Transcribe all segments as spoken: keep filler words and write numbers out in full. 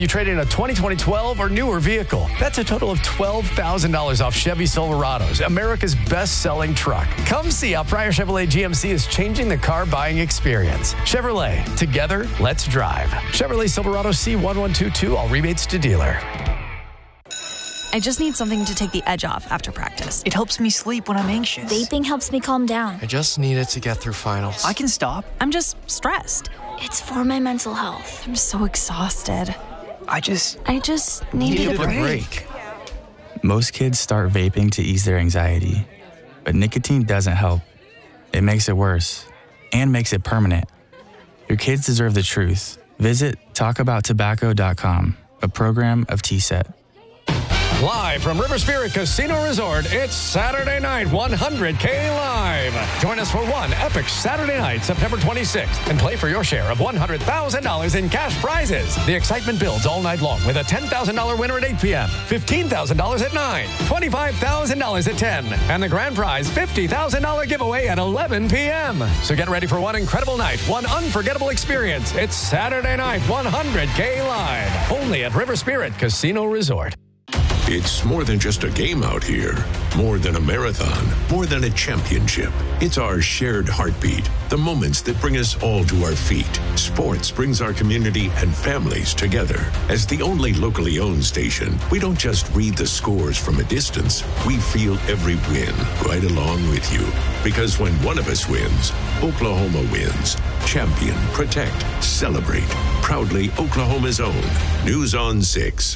You trade in a twenty twenty twelve or newer vehicle. That's a total of twelve thousand dollars off Chevy Silverados, America's best-selling truck. Come see how Pryor Chevrolet G M C is changing the car buying experience. Chevrolet, together, let's drive. Chevrolet Silverado C one one two two, all rebates to dealer. I just need something to take the edge off after practice. It helps me sleep when I'm anxious. Vaping helps me calm down. I just need it to get through finals. I can stop. I'm just stressed. It's for my mental health. I'm so exhausted. I just... I just needed, needed a break. a break. Most kids start vaping to ease their anxiety, but nicotine doesn't help. It makes it worse and makes it permanent. Your kids deserve the truth. Visit talk about tobacco dot com, a program of T S E T. Live from River Spirit Casino Resort, it's Saturday Night one hundred K Live. Join us for one epic Saturday night, September twenty-sixth, and play for your share of one hundred thousand dollars in cash prizes. The excitement builds all night long with a ten thousand dollars winner at eight p.m., fifteen thousand dollars at nine, twenty-five thousand dollars at ten, and the grand prize fifty thousand dollars giveaway at eleven p.m. So get ready for one incredible night, one unforgettable experience. It's Saturday Night one hundred K Live, only at River Spirit Casino Resort. It's more than just a game out here, more than a marathon, more than a championship. It's our shared heartbeat, the moments that bring us all to our feet. Sports brings our community and families together. As the only locally owned station, we don't just read the scores from a distance. We feel every win right along with you. Because when one of us wins, Oklahoma wins. Champion, protect, celebrate. Proudly Oklahoma's own. News on six.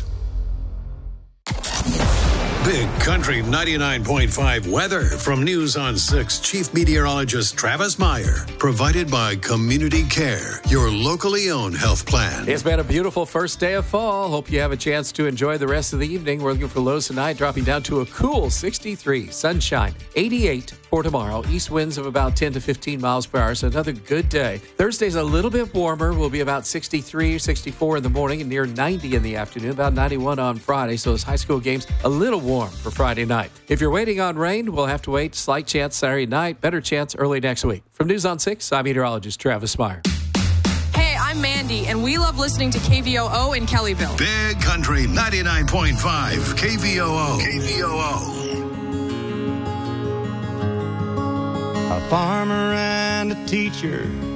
Big Country ninety-nine point five weather from News on six Chief Meteorologist Travis Meyer. Provided by Community Care, your locally owned health plan. It's been a beautiful first day of fall. Hope you have a chance to enjoy the rest of the evening. We're looking for lows tonight, dropping down to a cool sixty-three. Sunshine, eighty-eight for tomorrow. East winds of about ten to fifteen miles per hour, so another good day. Thursday's a little bit warmer. We'll be about sixty-three, sixty-four in the morning and near ninety in the afternoon, about ninety-one on Friday. So those high school games a little warm for Friday night. If you're waiting on rain, we'll have to wait. Slight chance Saturday night, better chance early next week. From News on six, I'm meteorologist Travis Meyer. Hey, I'm Mandy, and we love listening to K V O O in Kellyville. Big Country ninety-nine point five K V O O. K V O O. A farmer and a teacher